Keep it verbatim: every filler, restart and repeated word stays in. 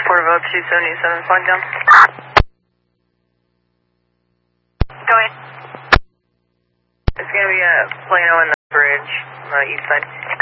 Porterville two seventy-seven, flying down. Go ahead. It's going to be a Plano in the bridge on the east side.